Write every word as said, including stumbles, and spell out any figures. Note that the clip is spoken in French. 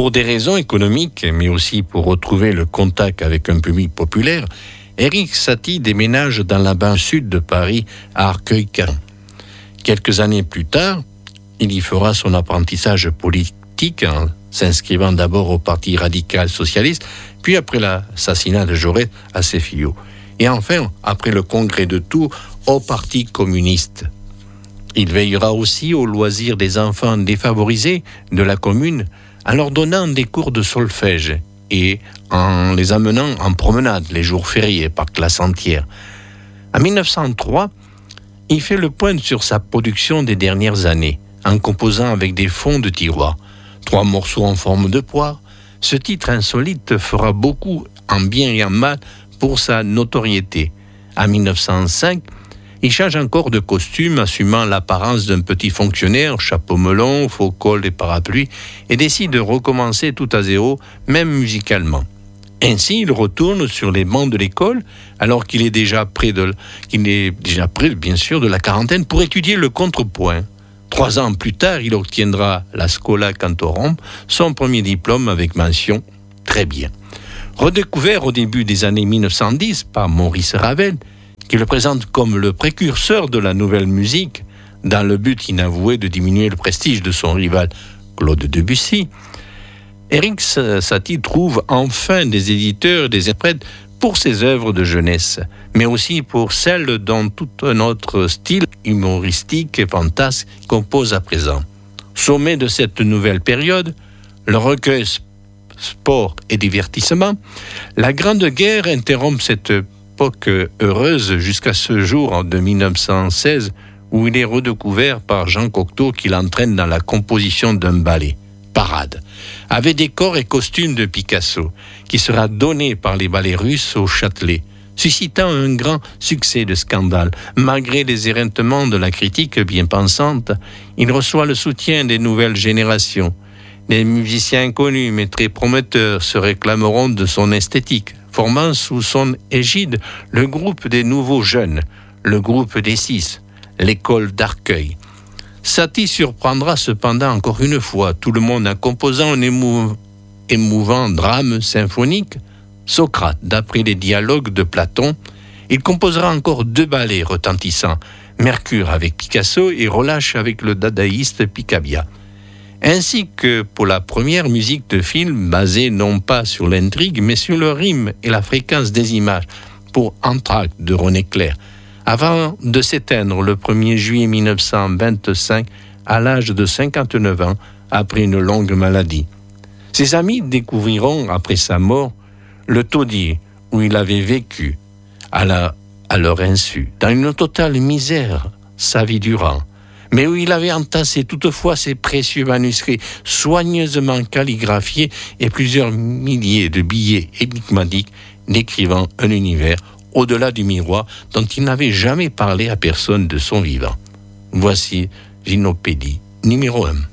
Pour des raisons économiques, mais aussi pour retrouver le contact avec un public populaire, Erik Satie déménage dans la banlieue sud de Paris, à Arcueil-Carron. Quelques années plus tard, il y fera son apprentissage politique en s'inscrivant d'abord au Parti radical socialiste, puis après l'assassinat de Jaurès à ses fillots. Et enfin, après le congrès de Tours, au Parti communiste. Il veillera aussi aux loisirs des enfants défavorisés de la commune en leur donnant des cours de solfège et en les amenant en promenade les jours fériés par classe entière. En mille neuf cent trois, il fait le point sur sa production des dernières années, en composant avec des fonds de tiroir. Trois morceaux en forme de poire, ce titre insolite fera beaucoup en bien et en mal pour sa notoriété. En mille neuf cent cinq, il change encore de costume, assumant l'apparence d'un petit fonctionnaire, chapeau melon, faux col et parapluie, et décide de recommencer tout à zéro, même musicalement. Ainsi, il retourne sur les bancs de l'école, alors qu'il est déjà près de, qu'il est déjà près, bien sûr, de la quarantaine, pour étudier le contrepoint. Trois ans plus tard, il obtiendra la Schola Cantorum, son premier diplôme avec mention « très bien ». Redécouvert au début des années mille neuf cent dix par Maurice Ravel, qui le présente comme le précurseur de la nouvelle musique, dans le but inavoué de diminuer le prestige de son rival Claude Debussy, Erik Satie trouve enfin des éditeurs et des interprètes pour ses œuvres de jeunesse, mais aussi pour celles dont tout un autre style humoristique et fantasque compose à présent. Sommet de cette nouvelle période, le recueil Sport et divertissement, la Grande Guerre interrompt cette époque heureuse jusqu'à ce jour de mille neuf cent seize où il est redécouvert par Jean Cocteau qui l'entraîne dans la composition d'un ballet, Parade, avec décors et costumes de Picasso, qui sera donné par les ballets russes au Châtelet, suscitant un grand succès de scandale. Malgré les éreintements de la critique bien pensante, il reçoit le soutien des nouvelles générations. Les musiciens connus mais très prometteurs se réclameront de son esthétique, formant sous son égide le groupe des nouveaux jeunes, le groupe des six, l'école d'Arcueil. Satie surprendra cependant encore une fois tout le monde en composant un émou... émouvant drame symphonique, Socrate, d'après les dialogues de Platon. Il composera encore deux ballets retentissants, Mercure avec Picasso et Relâche avec le dadaïste Picabia. Ainsi que pour la première musique de film basée non pas sur l'intrigue, mais sur le rythme et la fréquence des images, pour Entr'acte de René Clair, avant de s'éteindre le premier juillet mille neuf cent vingt-cinq à l'âge de cinquante-neuf ans, après une longue maladie. Ses amis découvriront, après sa mort, le taudis où il avait vécu, à, la, à leur insu, dans une totale misère, sa vie durant, mais où il avait entassé toutefois ses précieux manuscrits soigneusement calligraphiés et plusieurs milliers de billets énigmatiques décrivant un univers au-delà du miroir dont il n'avait jamais parlé à personne de son vivant. Voici Gynopédie numéro un.